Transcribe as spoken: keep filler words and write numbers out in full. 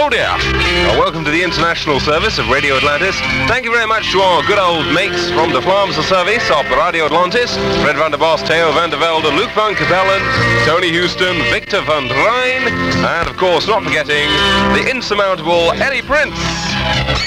Hello, dear. Uh, welcome to the international service of Radio Atlantis. Thank you very much to our good old mates from the Vlaamse service of Radio Atlantis. Fred van der Bos, Theo van der Velde, Luc van Capellen, Tony Houston, Victor van Rijn, and of course, not forgetting the insurmountable Eddie Prince.